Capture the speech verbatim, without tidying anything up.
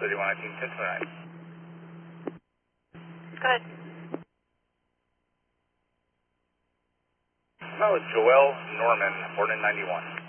thirty-one nineteen, ten twenty-nine. Go ahead. No, Joel Norman, born in ninety-one.